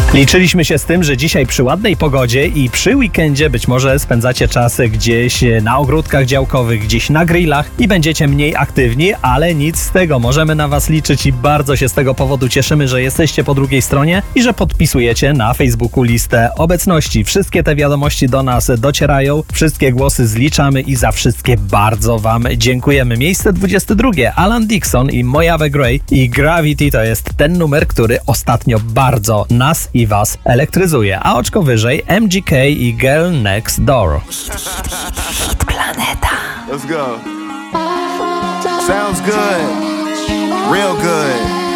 Liczyliśmy się z tym, że dzisiaj przy ładnej pogodzie i przy weekendzie być może spędzacie czas gdzieś na ogródkach działkowych, gdzieś na grillach i będziecie mniej aktywni, ale nic z tego. Możemy na was liczyć i bardzo się z tego powodu cieszymy, że jesteście po drugiej stronie i że podpisujecie na Facebooku listę obecności. Wszystkie te wiadomości do nas docierają, wszystkie głosy zliczamy i za wszystkie bardzo wam dziękujemy. Miejsce 22. Alan Dixon i Mojave Gray i Gravity to jest ten numer, który ostatnio bardzo nas i was elektryzuje. A oczko wyżej MGK i Girl Next Door. Hit Planeta. Let's go. Sounds good. Real good.